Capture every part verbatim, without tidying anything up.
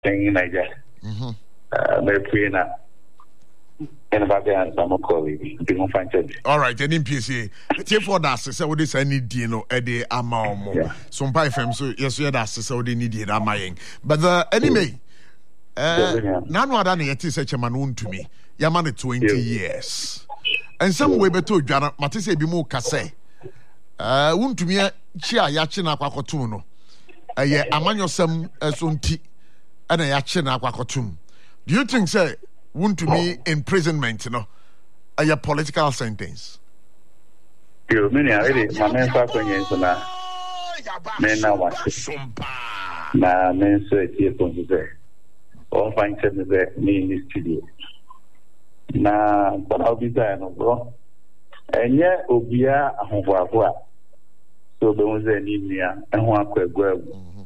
thing in Nigeria. Mhm. Uh, very free na. And about the answer, I'm calling. Be on fine. All right, any P C. Take for that, say what is any dino a day amount. Some by fam, so yes, we had asked so they need it. Am I? But the anyway, uh, none other than it is such a man to me. Yaman twenty years, and some way beto Jana Matisse be more casse. Uh, won't to me a chia yachina quacotuno. A ye amanyo some sunti and a yachina quacotum. Do you think, sir? Want to be imprisonment, you know, a political sentence. You mean I really, my man, Papa, yes, na, men now what? Na men so it is going to say, all fine seven there, me in the studio. Na, but I'll be there, no, bro. And yet, Obia, a home so there was an India, and one quick girl.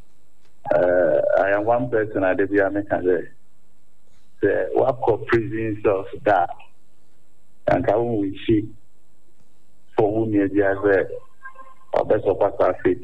I am one person at the American. The work of prisons of that and how we see for whom you have a best of us are fit.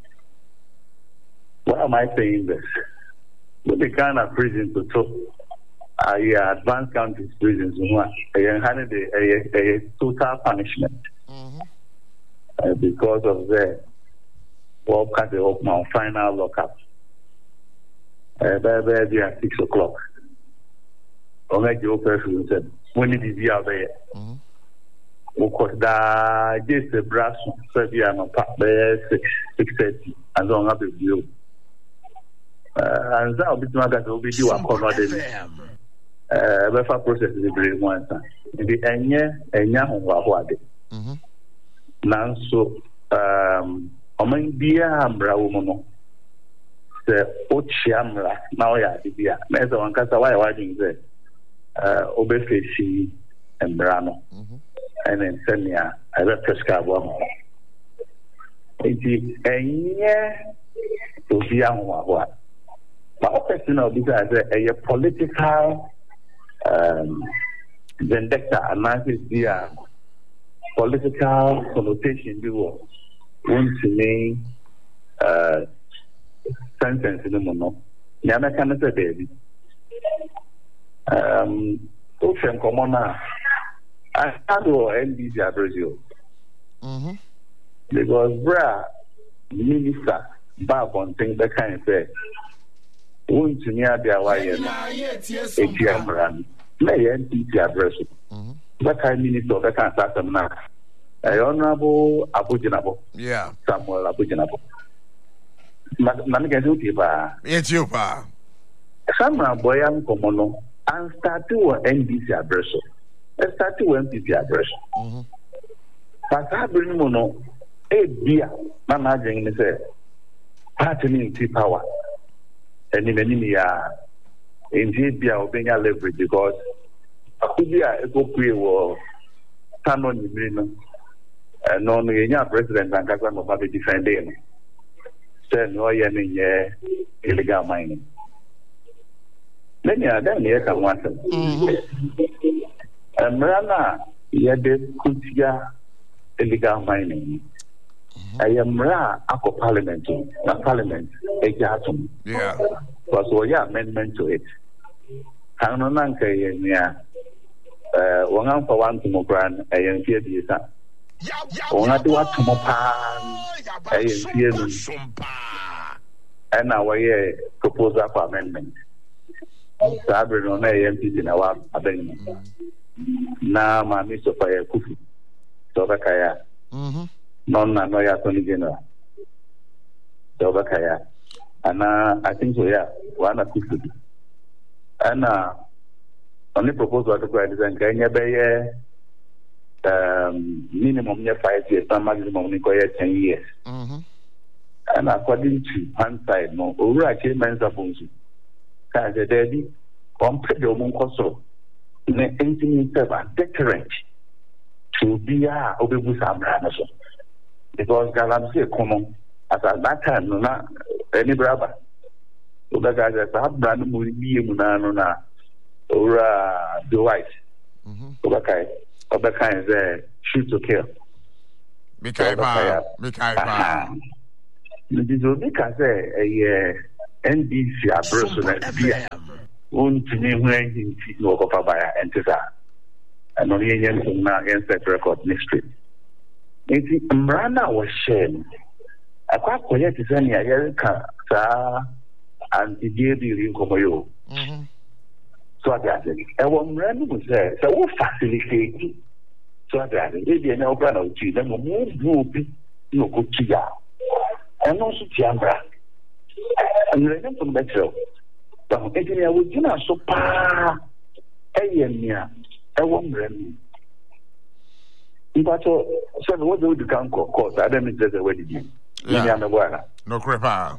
Why am I saying this? With the kind of prison to talk, uh, yeah, advanced countries prisons, and had a, a total punishment mm-hmm. uh, because of the work at the open final lockup. Uh, there, there, at six o'clock. On make your person said, when did you be out there? Of course, that just a brass, Serbian, six thirty, and don't have a view. And that will be that will be you according uh, the process is very one time. In the end, and young what now, so, um, among dear Ambra woman, the Ochiamra, now, yeah, the Mesa one Casa, why are you there? Uh, Obefesi and Brano, and then Senia, I will prescribe one. It is a year to be a what. But question of this as a political um, vendetta, analysis, the political connotation, you will want to name uh, sentence in the mono. Yamaka say, baby. Um, Ocean Commoner, I had to N B C at Brazil because Bra Minister Babon think that kind of say, won't you near the Hawaiian A T M run? May N B C at Brazil. That kind of minister, that kind of person now. A honorable Abujinabo, yeah, Samuel Abujinabo. Nanaga Utiba, it's you, pa. Samra Boyam Commono. And start to N B C address. And start to N B C address. But I bring mono a beer, managing the say, partnering power. And in any year, indeed, be our being a leverage because I could be a go pre war, Tanon Yimino, and non the president and Kazan of Baby defending. Send no yamming illegal mining. Then you are done here, come once. And Rana, you did Kutia illegal mining. I am Ra, Ako Parliament, not Parliament, a Jatum. Yeah. Was all your amendment to it. Hanonanka, yeah, uh, one out for one to Mokran, a young kid, you said. One to what to Mopan, a young kid, and our proposal for amendment. Sabre no na M P na wa abeng na ma mi so pa ya kufu so ba kaya mhm non na no ya Tony General so ba kaya ana I think so yeah wana kufu ana only proposal to go design kanya be um minimum ya five years and maximum ni ko ya ten years mhm and according to one side no owura che mensa function kind of daddy, one pretty woman also, in anything deterrent to be a Obebusa Branaso. Because Galamsi common as at that time, no, not any brother. So the guys that have brand will be Munana or the white. Okay, of the kind of shoot to kill. Mikaipa, Mikaipa. This will make us a N D C abroso na bia wontumi ho ahinti no kofa baya entesa ano ne yen na set record mystery enti mrana wo share akwa koye tisani ya ka sa anti debi ri komoyo mhm so that e wo mrana mo say say wo facilitate so that e bi na obra na uti na mo mu bi no ko tiya eno so tiambra anrene from metro but engineer we gina so pa eyemia e wo mrana Ipato so what do you can call course I don't just the way did you yeah no crepa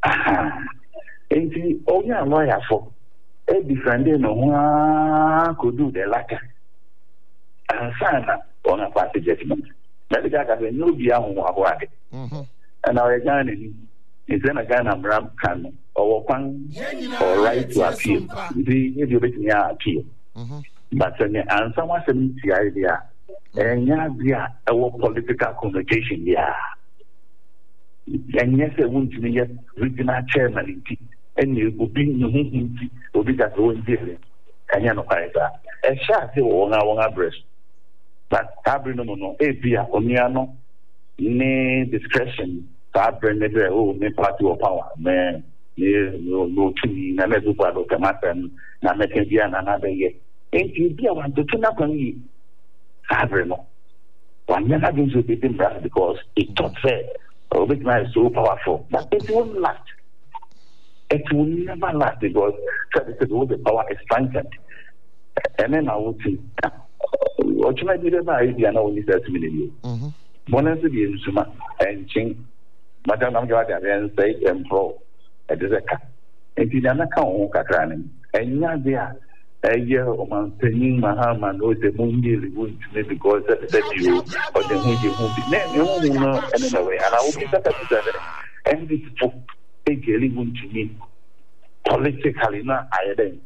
enti onya lawyer for e defend no ho could do the latter and sana on a party judgment that the guy no be ahun aboade mhm and our Ghana is in a Ghana Ram can or pan or right to appeal the if you bet me appeal mhm but when the answer was the idea and yeah, our political communication, yeah. And yes, I want to be a regional chairman, and you will be will be that one different. And you know, a shot on our breast. But Abrino, no, Abia, Omiano, ne discretion, Abrin, oh, me party of power, man, no, no, to me, Namezu, Kamatan, Namakan, another year. And you be a one to turn up on you. Abrimo. One never going to beat him because it thought fair. Oh, big man is so powerful. But it won't last. It will never last because all the power is strengthened. And then I would say, what you might be the idea now is that million. One has to be in Suma and Ching. Madame Amgada and say, and pro at the Zeka. And he done a count of running. And now they are. A year of maintaining Mahama knows the Mundi wound to me because that you or the Mundi won't be named anyway. And I will be better and this book a jelly wound to me politically not I then.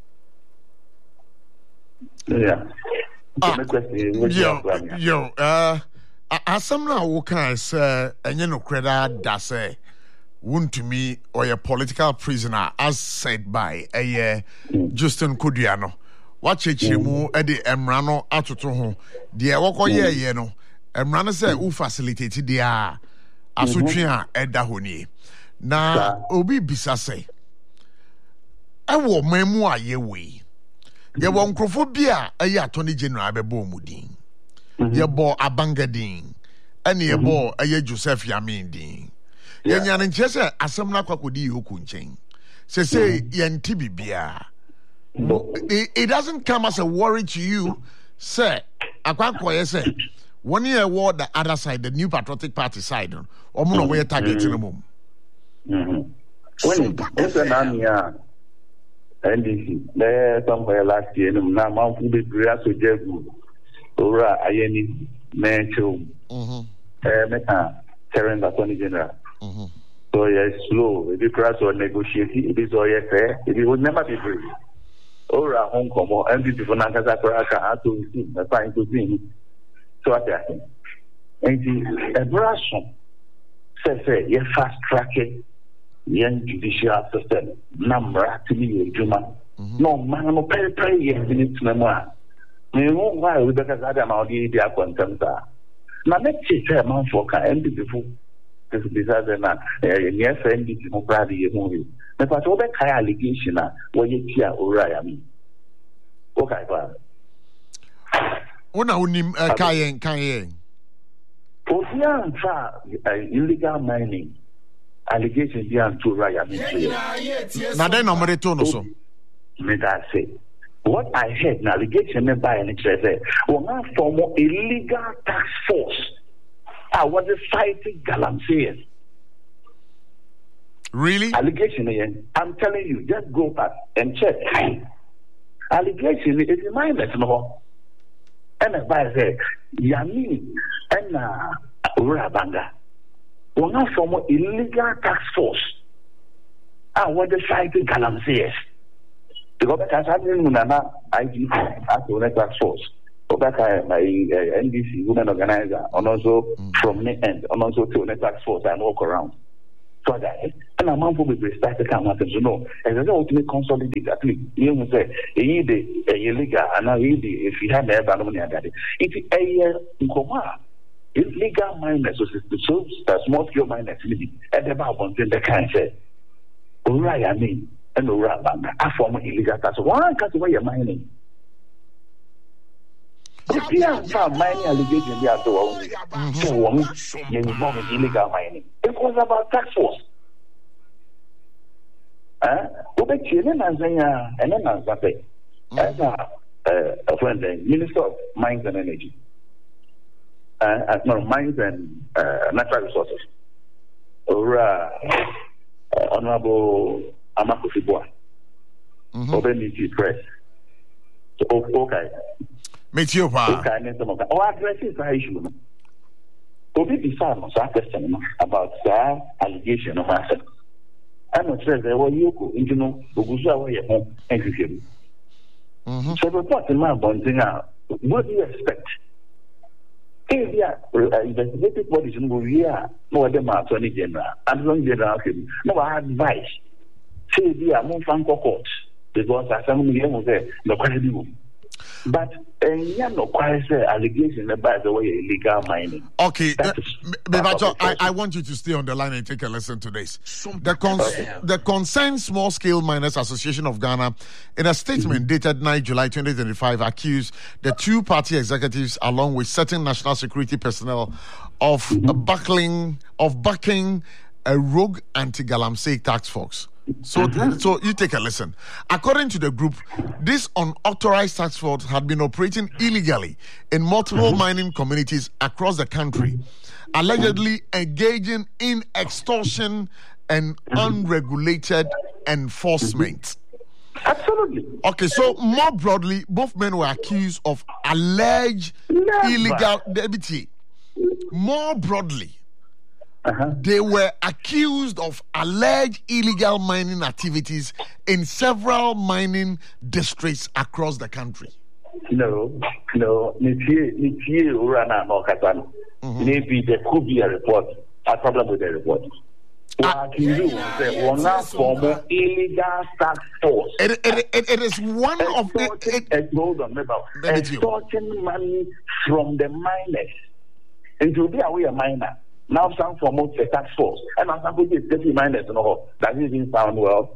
Yeah. Yo, yo, uh, as some now can say, and you know, credit that say. Wuntumi or a political prisoner, as said by a uh, Justin Kudiano. Watch it, Chimu, Eddie Emrano, Atoto, dear Wako ye, ye no. Emrano say, who facilitated the Asutria Edahoni. Na Obi Bisase. I will memoir ye way. Ye won't crophobia, a ya Tony General Bebo Mudin. Ye bore Abangadin, and ye bore a ye Joseph Yamindin. Yen yan nchese asem na kwakodi yoku nchen. Say say yen tibibia. It doesn't come as a worry to you, say akwakoye say one year war the other side, the New Patriotic Party side, or more way target in the mum. Mhm. When it's an ania N D C there somewhere last year na ma fu be bria so jegu. Ora ayeni mencho. Mhm. Eh meka Terence Attorney General. Mm-hmm. So yes, slow. If you cross or negotiate, it is all yes, it will never be free. Or a home come and beautiful Nankasa Kraka to receive the fine to see. So at that, and the abrasion says, yes, fast tracking young judicial system. Number to me, Juma. No man, no pay, pay, yes, minutes no more. You know why we better than our idea quantum. Now let's see, a month for and beautiful. This is na yes N D C mo brother ye hu ni na pa so be kai allegation na wo ye tia ora ya mi o kai ba ona unim kai kai o dia fa illegal mining allegation dia to ora ya mi na den no mo to no so me that say what I heard na allegation me by any say wo nga form illegal tax force. I was fighting Galamsey. Really? Allegation again. I'm telling you, just go back and check. Allegation is mindless, no. And if I say, Yami and Urabanga, we're not from illegal tax force. I was fighting Galamsey. Because that's happening in I G as the tax force. Obaka, my uh, N D C women organizer, and also mm. from the end, and also to the tax force and walk around. for that. And a man will be started to come out and you know, and the ultimate consolidate at least. You know, say, you need a illegal, and I need if you have never known that. It's a year in Coma. It's legal miners, so small scale miners, and the Bible the kind say, Uriah, I mean, and Uriah, I form illegal tax. One cut away your mining. If you have mining allegation, they are doing so one involved in illegal mining. It was about tax force. Uh, but children and then and then as a friend, Minister of Mines and Energy, uh, no, Mines and uh, Natural Resources, or uh, Honorable Amakosi Boa, Obeniti Press. So, okay. Meet you, pa. Oh, address is the issue. Obi decide on that question about that allegation of myself. I'm not sure there were you, you know, Bugusa way at home and you. So, report in my bonding out. What do you expect? If you are investigative bodies in Korea, no other attorney general, and long general, no advice. Say, we are more from court because as some million there, no credible. But uh, yeah, no quite say allegation about the way illegal mining. Okay, uh, Bebato, I, I want you to stay on the line and take a listen to this. The cons- okay. the Concerned Small Scale Miners Association of Ghana, in a statement mm-hmm. dated ninth of July twenty twenty-five, accused the two party executives, along with certain national security personnel, of mm-hmm. uh, buckling of backing a rogue anti-Galamsey task force. So, mm-hmm. so you take a listen. According to the group, this unauthorized task force had been operating illegally in multiple mm-hmm. mining communities across the country, allegedly engaging in extortion and mm-hmm. unregulated enforcement. Absolutely. Okay, so more broadly, both men were accused of alleged Never. illegal debit. More broadly, Uh-huh. they were accused of alleged illegal mining activities in several mining districts across the country. No, no. Maybe there could be a report, a problem with the report. What you do is one form of illegal task force. It, it, it, it is one of the. It, it, hold on, extorting money from the miners. And to be aware, miner. Now some promote the tax force. And I'm going to get miners and all. That doesn't sound well.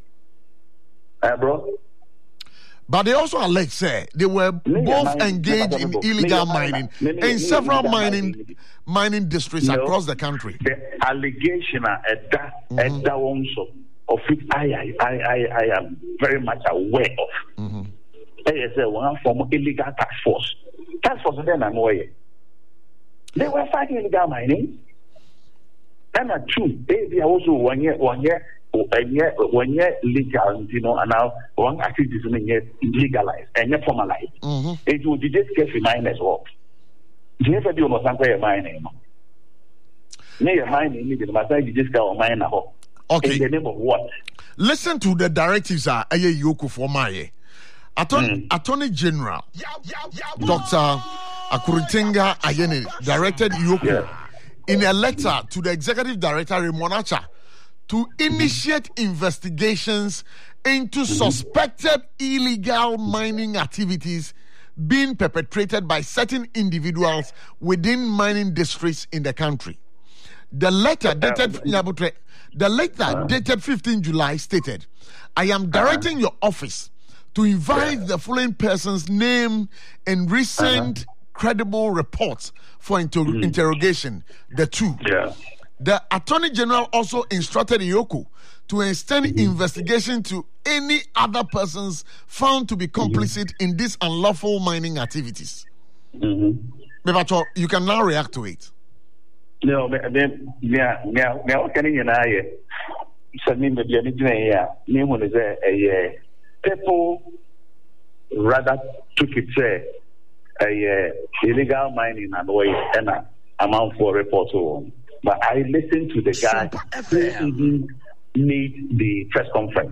Uh, bro? But they also allege, say, they were both engaged in illegal mining in several mining mining districts across the country. The allegation at that at that also of which I I I I am very much aware of. Mm-hmm. They say one form of illegal tax force. Tax force then I'm aware. They were fighting illegal mining. And a two, they also one year, one year, one year, one year legal, you know, and now one activity is legalized and yet formalized. Mm-hmm. It would just get remind as well. Do you ever do something mining? Near mining, you must just go mine. Okay. In the name of what? Listen to the directives are a yoku for my Attorney, mm. Attorney General Doctor Akurutenga Ayene directed Yoko yeah. in a letter to the Executive Director Ramonacha to initiate investigations into mm-hmm. suspected illegal mining activities being perpetrated by certain individuals within mining districts in the country. The letter dated the letter uh-huh. dated fifteenth of July stated, I am directing uh-huh. your office to invite yeah. the following persons named in recent uh-huh. credible reports for inter- mm. interrogation. The two. Yeah. The Attorney General also instructed Iyoko to extend mm-hmm. investigation to any other persons found to be complicit mm-hmm. in these unlawful mining activities. Mm-hmm. You can now react to it. No, yeah, yeah, what can you say? Something that you're doing here, people rather took it say a illegal mining and way and a amount for report on. But I listened to the guy who didn't need the press conference.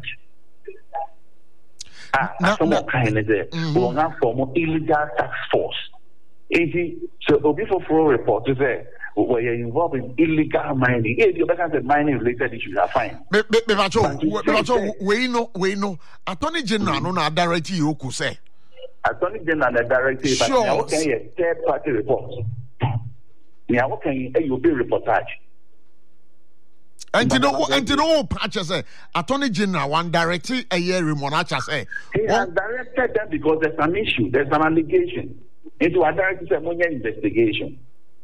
Ah, no, some no. kind of there. We have form illegal tax force. Easy. So, before for report to say, were involved in illegal mining. If you can't say mining related issues are fine. Me me me bacho bacho we know we know Attorney General no na direct you ku say. Attorney General na direct but now can a third party report. Now can you be reportage? And you know, and you know, Pacha say, Attorney General one directly a year Monacha say. He has directed them because there's an issue, there's an allegation. Into a direct investigation.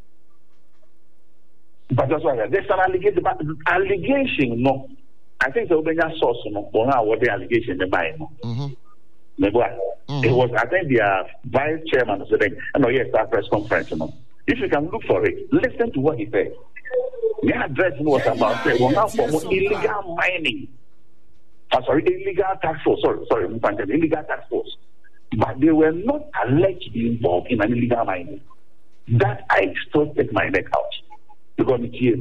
But that's why there's an allegation, but allegation, no. I think the Obenya source, no, or now what the allegation the Bible. Mm-hmm. Mm-hmm. It was, I think, the uh, vice chairman said, no, yes, that press conference, no. If you can look for it, listen to what he said. The address was about say, well, now for illegal mining. Oh, sorry, illegal tax force. Sorry, sorry, illegal tax force. But they were not allegedly involved in an illegal mining. That I still take my neck out because it's here.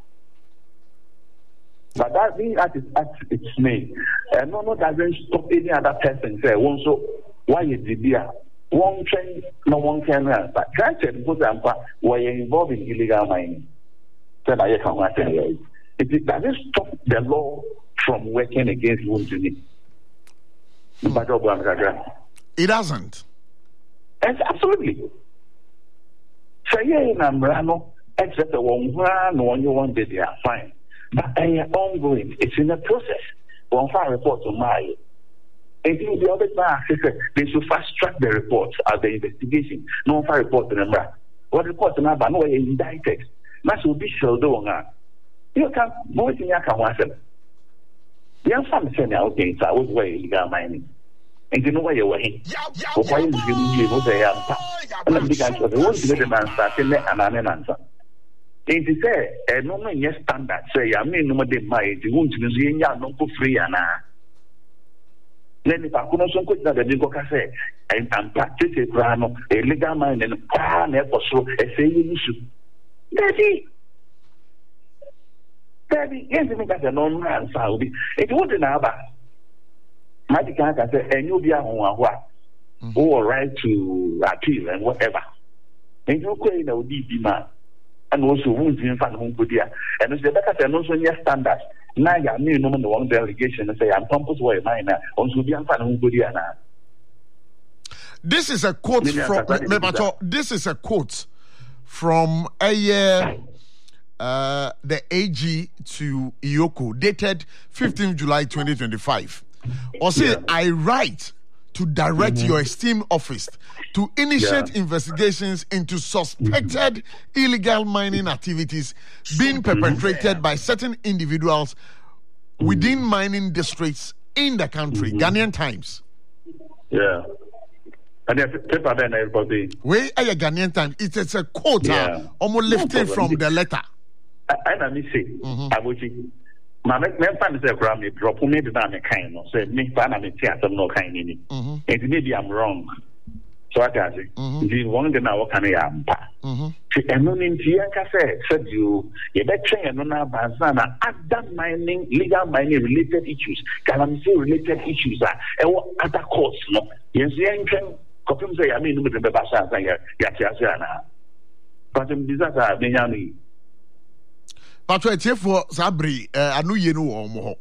But that being at its, at its name, uh, no, no, doesn't stop any other person say, one so why is it there? One train, no one can answer. Can't say because I'm why you're involved in illegal mining. It doesn't stop the law from working against Wunjuni. It doesn't. It's absolutely. So, yeah, Nambrano, except the one one you want, they are fine. But they are ongoing. It's in the process. One file report to my. And the other side, they should fast track the reports of the investigation. No file report to them. What report to Naba? No way indicted. That's what we shall do. You can voice in your council. The answer is saying, okay, so I was way illegal mining. And you know where you're way. Why is it you know they are? And then because they want to get an answer, and an answer. It is a no man, yes, standard. Say, I mean, no matter my, you won't see ya no free and then if I couldn't so quick that the Nico say, and practice a grano, a legal mine, and a never so a saying issue. Daddy, Daddy, yes, I think that's a non man, Saudi. It wouldn't have a Mighty can say, and you'll be a what or right to appeal and whatever. And you claim that would be man, and also wounds in front of home good year. And it's the better than also your standards. Now, you mean no one one delegation and say, I'm campus way mine on to be in front of home good year now. This is a quote from this is a quote. From a year, uh, the A G to Iyoko, dated fifteenth of July twenty twenty-five. Or say, yeah. I write to direct mm-hmm. your esteemed office to initiate yeah. investigations into suspected mm-hmm. illegal mining activities being perpetrated mm-hmm. by certain individuals mm-hmm. within mining districts in the country. Mm-hmm. Ghanaian Times. Yeah. And the paper then everybody. Where are you Ghanaian Times? It's, it's a quote, yeah. almost lifted no from the letter. I, I know me say, I would say, my next time is a Grammy drop, maybe I'm a kind of say, me, I'm a theater, no kind in it. And maybe I'm wrong. So I can say, the one that now can I am. And no in Tianka said, you, you better and no Bazana, other mining, legal mining related issues, calamity related issues are other courts, no. Yes, the can. Kopim say, I mean, with the Bassa, Yatiana. But in disaster, Benjamin. But wait for Sabri, I knew you know more.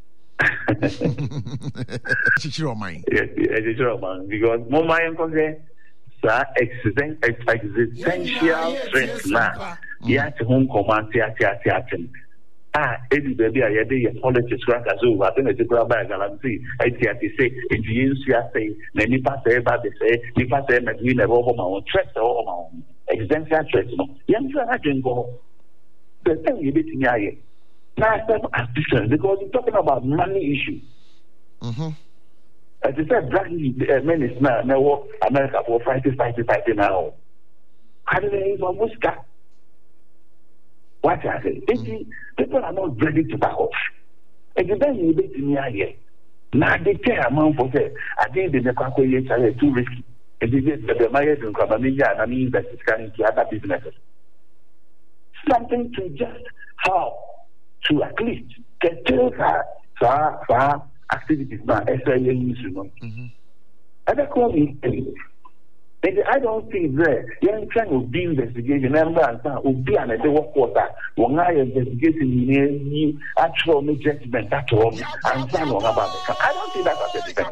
Chichiro mine. Yes, Chichiro mine. Because more mine can say, sir, existential threat now. Yet, home command, theatre. Ah, Eddie baby, I had a politics crack as well. I think it's a grab bag. I'll see. I see, I say, it's the N C I say, many pass about they say, they pass them at me, never over my own threats or my own existential threats. No, young I can go. The thing you did in your ear. Now, I'm different because you're talking about money issue. Mm-hmm. As I said, black men is now, now, America for fighting, fighting, fighting now. I don't know if I'm Muscat. What I say, people are not ready to back off. And then you bet me here. Now they care amount for say, I think the Nepal are too risky. And they get the marriage in Kabamiya and I mean that it's coming to other businesses. Something to just how to at least get to our activities now, S I A, you know. And I call me I don't think that young trying to be investigation number and will be an idea what quarter when I investigation in actual judgment at all and I don't think that's a